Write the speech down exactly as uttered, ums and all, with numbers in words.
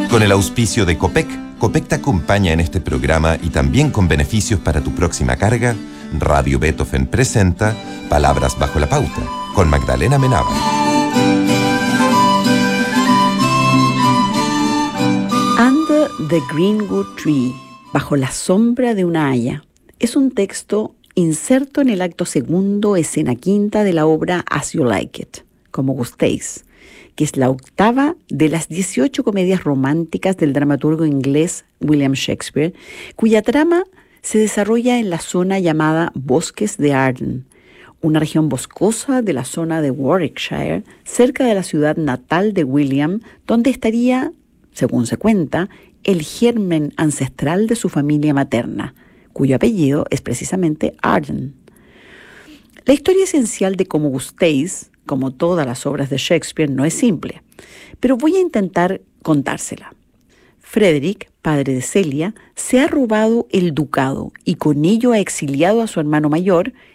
Con el auspicio de Copec, Copec te acompaña en este programa y también con beneficios para tu próxima carga. Radio Beethoven presenta Palabras bajo la pauta, con Magdalena Menábar. Under the Greenwood Tree, bajo la sombra de una haya, es un texto inserto en el acto segundo, escena quinta de la obra As You Like It, como gustéis, que es la octava de las dieciocho comedias románticas del dramaturgo inglés William Shakespeare, cuya trama se desarrolla en la zona llamada Bosques de Arden, una región boscosa de la zona de Warwickshire, cerca de la ciudad natal de William, donde estaría, según se cuenta, el germen ancestral de su familia materna, cuyo apellido es precisamente Arden. La historia esencial de Como gustéis, como todas las obras de Shakespeare, no es simple, pero voy a intentar contársela. Frederick, padre de Celia, se ha robado el ducado y con ello ha exiliado a su hermano mayor